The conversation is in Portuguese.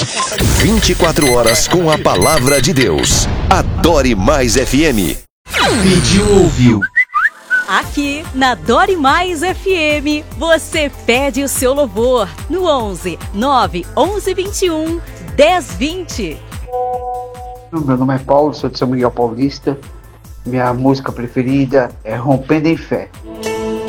24 horas com a palavra de Deus. Adore Mais FM. Pediu, ouviu. Aqui na Adore Mais FM, você pede o seu louvor no 11 9 11 21 10 20. Meu nome é Paulo, sou de São Miguel Paulista. Minha música preferida é Rompendo em Fé.